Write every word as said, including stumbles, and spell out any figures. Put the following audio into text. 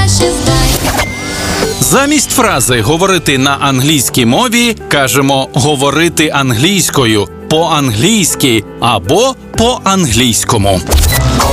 краще знай. Замість фрази «говорити на англійській мові» кажемо «говорити англійською», «по-англійськи» або «по-англійському».